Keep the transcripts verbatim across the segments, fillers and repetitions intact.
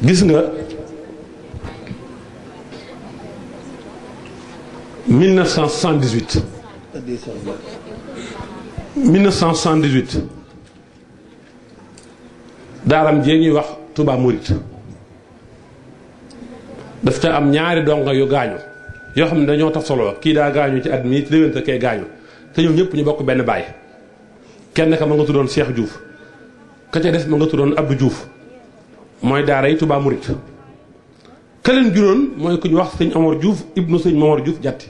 gis nga mille neuf cent soixante-dix-huit mille neuf cent soixante-dix-huit daaram jee ñuy wax Touba Mouride daf ca am ñaari donga yu gaañu yoo xam ne dañoo tafsaloo kii daa gaañu ci at mii ci déwénte kay gaañu te ñoom ñëpp ñu bokk benn baay kenn ka ma nga tuddoon Cheikh Diouf ka ca des ma nga tuddoon Abdou Diouf mooy daara yi Touba Mouride ka leen juróon mooy ku ñu wax sëñ Omar Diouf ibnu sëñ Momar Diouf jatti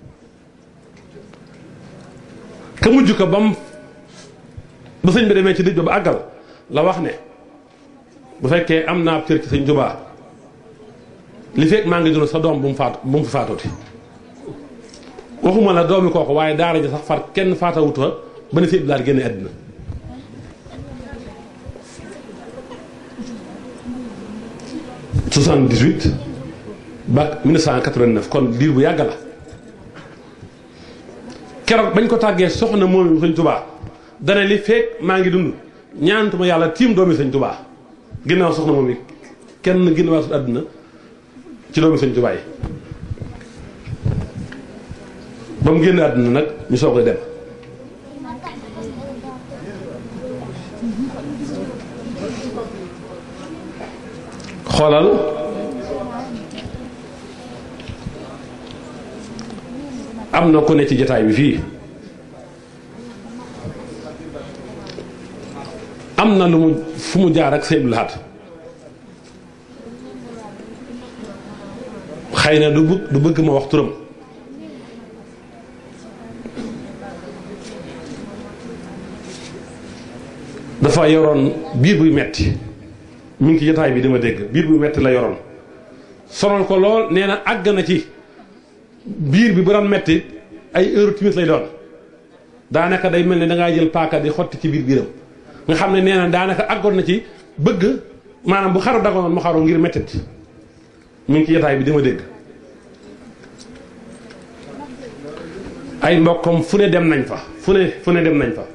ka mujj ko bam ba sëñ bi demee ci dëj ba ba àggal la wax ne bu fekkee am naa ab cër ci sëñ Touba li fekk maa ngi dund sa doom bu mu faatu bu mu fi faatuti waxuma la doomi kooku waaye daara ja sax far kenn faatawut fa ba ne sëñ bi daal génne àddina soixante-dix-huit ba mille neuf cent quatre-vingt-neuf kon diir bu yàgg la keroog bañ ko tàggee soxna moom sëñ Touba dana li fekk maa ngi dund ñaantuma yàlla tiim doomi sëñ Touba ginnaaw soxna moom yi kenn ginnaaw àdduna ci doomi sëñ Touba yi ba mu génn àdduna nag ñu soog a dem xoolal am na ku ne ci jataay bi fii am na lu mu fu mu jaar ak Sëñ Lahat xëy na du bëgg du bëgg ma wax turam dafa yoroon biir buy metti mi ngi ci jotaay bi dama dégg biir bu metti la yoroon sonal ko lool nee na àgg na ci biir bi bu doon metti ay heure timis lay doon daanaka day mel ne dangaa jël paaka di xotti ci biir biiram nga xam ne nee na daanaka àggoon na ci bëgg maanaam bu xaru dagoon mu xaru ngir mettit mi ngi ci jotaay bi dama dégg ay mbokkam fu ne dem nañ fa fu ne fu ne dem nañ fa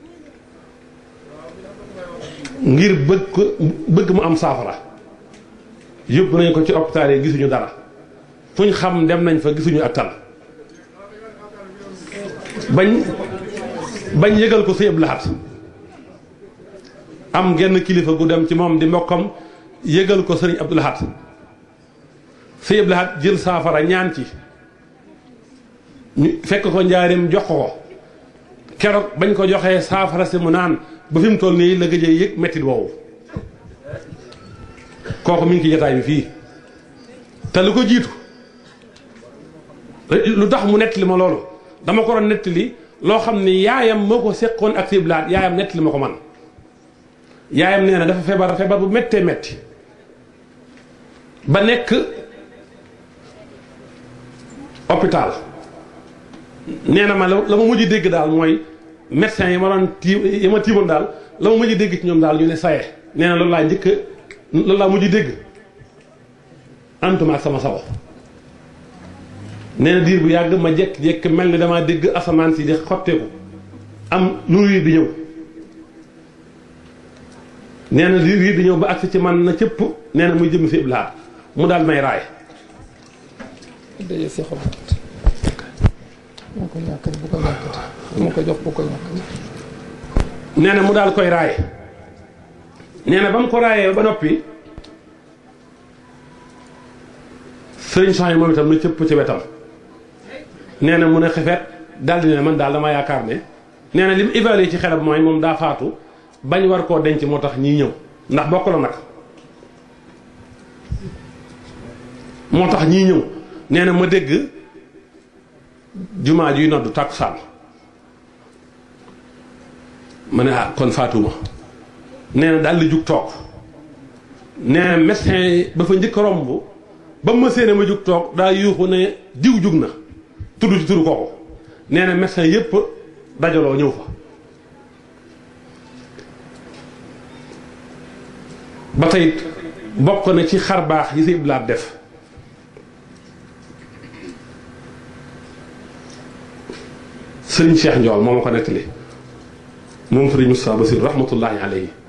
ngir bëgg ko bëgg mu am saafara yóbbu nañ ko ci hôpital yi gisuñu dara fu ñu xam dem nañ fa gisuñu ak tal bañ bañ yëgal ko Sëñ Abdou Lahat am genn kilifa gu dem ci moom di mbokkam yëgal ko Sëriñ Abdou Lahat Sëñ Abdou Lahat jël saafara ñaan ci ñu fekk ko njaarim jox ko ko keroog bañ ko joxee saafara si mu naan ba fi mu toll nii la gëjee yëg mettit woowu kooku mi ngi ci jotaay bi fii te lu ko jiitu lu tax mu nettali ma loolu dama ko doon nettali loo xam ni yaayam moo ko seqoon ak Sëñ Abdou Lahat yaayam nettali ma ko man yaayam nee na dafa feebar feebar bu méttee métti ba nekk hôpital nee na ma la la ma mujj dégg daal mooy médecin yi ma doon tiim yi ma tiimoon daal la ma mujj dégg ci ñoom daal ñu ne saye nee na loolu laa njëkk loolu laa mujj dégg antuma ak sama sago nee na diir bu yàgg ma jekk-jekk mel ni damaa dégg asamaan si di xotteeku am nu riir di ñëw nee na di riir di ñëw ba agsi ci man na cëpp nee na muy jëm Sëñ Abdou Lahat mu daal may raay moo ko ñàkkati bu ko ñàkkati moo ko jox bu ko ñàkkati nee na mu daal koy raay nee na ba mu ko raayee ba noppi sëriñ soxna moom itam na cëpp ci wetam nee na mu ne xefet daldi ne man daal dama yaakaar ne nee na li mu évalué ci xelam mooy moom daa faatu bañ war koo denc moo tax ñii ñëw ndax bokk la nag moo tax ñii ñëw nee na ma dégg jumaa juy noddu tàkkusaan ma ne ah kon faatuma nee na daal di jug toog nee na médecin ba fa njëkk romb ba ma séenee ma jug toog daa yuuxu ne diw jug na tudd ci turu kooku nee na médecin yépp dajaloo ñëw fa ba tey bokk na ci xar baax yi Sëñ Abdou Lahat def sëriñ Cheikh Ndiol moo ma ko nettali moom sëriñ Moustapha Bassir rahmatullahi alayhi